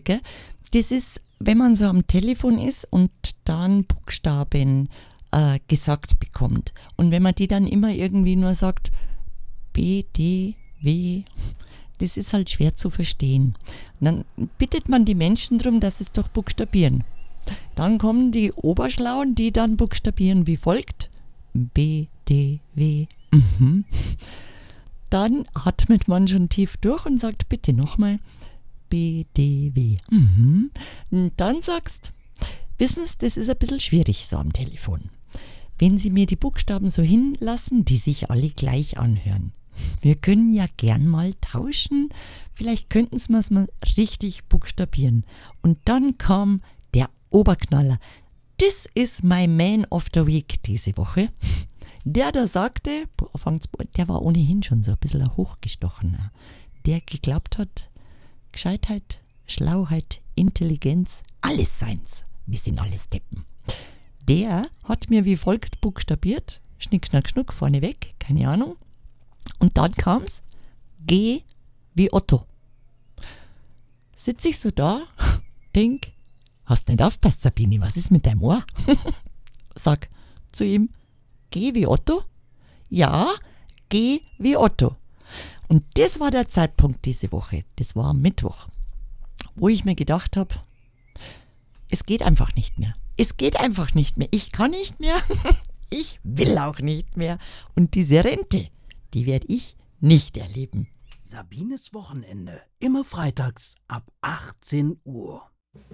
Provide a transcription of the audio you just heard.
gell? Das ist, wenn man so am Telefon ist und dann Buchstaben gesagt bekommt. Und wenn man die dann immer irgendwie nur sagt, B, D, W, das ist halt schwer zu verstehen. Und dann bittet man die Menschen darum, dass sie es doch buchstabieren. Dann kommen die Oberschlauen, die dann buchstabieren wie folgt. B, D, W. Dann atmet man schon tief durch und sagt, bitte nochmal B, D, W. Und dann sagst, wissen Sie, das ist ein bisschen schwierig so am Telefon. Wenn Sie mir die Buchstaben so hinlassen, die sich alle gleich anhören. Wir können ja gern mal tauschen. Vielleicht könnten Sie es mal richtig buchstabieren. Und dann kam der Oberknaller. Das ist my Man of the Week diese Woche. Der da sagte, der war ohnehin schon so ein bisschen ein hochgestochener, der geglaubt hat, Gescheitheit, Schlauheit, Intelligenz, alles seins. Wir sind alles Deppen. Der hat mir wie folgt buchstabiert, Schnick, Schnack, Schnuck, vorne weg, keine Ahnung. Und dann kam's, G wie Otto. Sitz ich so da, denk, hast nicht aufpasst, Sabine, was ist mit deinem Ohr? Sag zu ihm, G wie Otto? Ja, G wie Otto. Und das war der Zeitpunkt diese Woche, das war am Mittwoch, wo ich mir gedacht habe, es geht einfach nicht mehr. Es geht einfach nicht mehr. Ich kann nicht mehr. Ich will auch nicht mehr. Und diese Rente, die werde ich nicht erleben. Sabines Wochenende, immer freitags ab 18 Uhr.